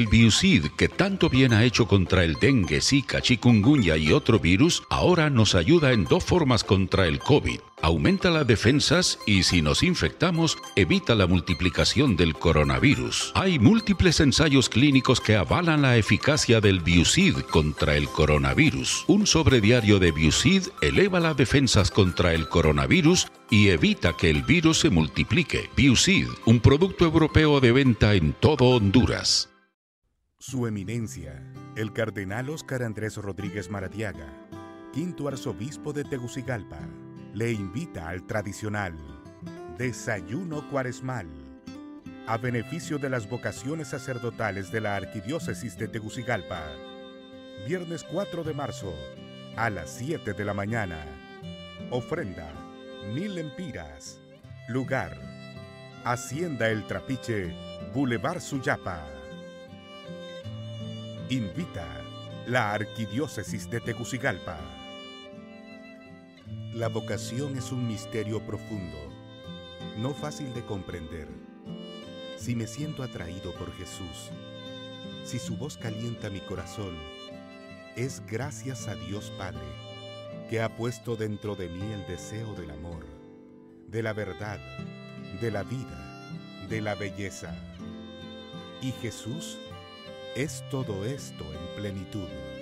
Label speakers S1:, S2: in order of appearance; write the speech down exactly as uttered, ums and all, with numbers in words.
S1: El Biusid, que tanto bien ha hecho contra el dengue, zika, chikungunya y otro virus, ahora nos ayuda en dos formas contra el COVID. Aumenta las defensas y si nos infectamos, evita la multiplicación del coronavirus. Hay múltiples ensayos clínicos que avalan la eficacia del Biusid contra el coronavirus. Un sobrediario de Biusid eleva las defensas contra el coronavirus y evita que el virus se multiplique. Biusid, un producto europeo de venta en todo Honduras.
S2: Su Eminencia, el Cardenal Óscar Andrés Rodríguez Maradiaga, quinto arzobispo de Tegucigalpa, le invita al tradicional Desayuno Cuaresmal, a beneficio de las vocaciones sacerdotales de la Arquidiócesis de Tegucigalpa. Viernes cuatro de marzo, a las siete de la mañana. Ofrenda, mil lempiras. Lugar, Hacienda El Trapiche, Boulevard Suyapa. Invita la Arquidiócesis de Tegucigalpa. La vocación es un misterio profundo, no fácil de comprender. Si me siento atraído por Jesús, si su voz calienta mi corazón, es gracias a Dios Padre, que ha puesto dentro de mí el deseo del amor, de la verdad, de la vida, de la belleza. Y Jesús es todo esto en plenitud.